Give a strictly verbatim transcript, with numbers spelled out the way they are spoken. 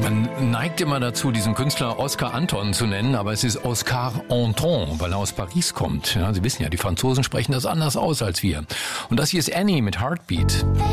Man neigt immer dazu, diesen Künstler Oscar Anton zu nennen, aber es ist Oscar Anton, weil er aus Paris kommt. Ja, Sie wissen ja, die Franzosen sprechen das anders aus als wir. Und das hier ist Annie mit Heartbeat.